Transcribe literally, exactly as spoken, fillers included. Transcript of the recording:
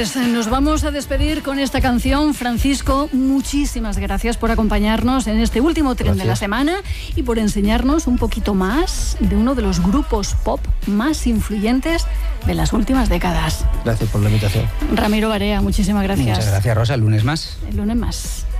Pues nos vamos a despedir con esta canción. Francisco, muchísimas gracias por acompañarnos en este último tren gracias. de la semana y por enseñarnos un poquito más de uno de los grupos pop más influyentes de las últimas décadas. Gracias por la invitación. Ramiro Barea, muchísimas gracias. Muchas gracias, Rosa. El lunes más. El lunes más.